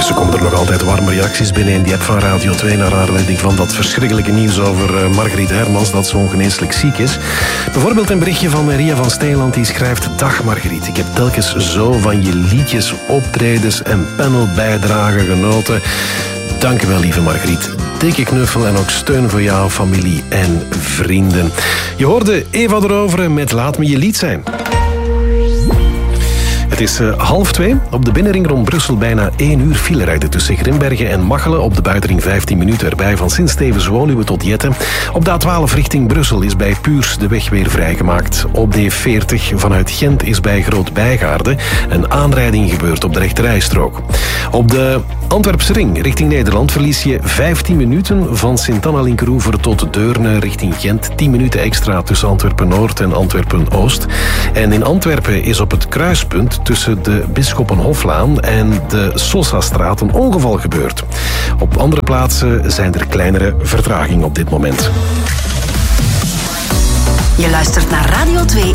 Ondertussen komen er nog altijd warme reacties binnen in die app van Radio 2 naar aanleiding van dat verschrikkelijke nieuws over Margriet Hermans, dat ze ongeneeslijk ziek is. Bijvoorbeeld een berichtje van Ria van Steeland die schrijft: Dag Margriet, ik heb telkens zo van je liedjes, optredens en panelbijdragen genoten. Dank je wel, lieve Margriet. Dikke knuffel en ook steun voor jou, familie en vrienden. Je hoorde Eva de Rovere met Laat me je lied zijn. Het is 1:30. Op de binnenring rond Brussel bijna 1 uur file rijden tussen Grimbergen en Machelen. Op de buitenring 15 minuten erbij van Sint-Stevens-Woluwe tot Jetten. Op de A12 richting Brussel is bij Puurs de weg weer vrijgemaakt. Op de E40 vanuit Gent is bij Groot-Bijgaarde een aanrijding gebeurd op de rechterrijstrook. Op de Antwerpse ring richting Nederland verlies je 15 minuten van Sint-Anna-Linkeroever tot Deurne richting Gent. 10 minuten extra tussen Antwerpen-Noord en Antwerpen-Oost. En in Antwerpen is op het kruispunt tussen de Bisschoppenhoflaan en de Sosastraat een ongeval gebeurd. Op andere plaatsen zijn er kleinere vertragingen op dit moment. Je luistert naar Radio 2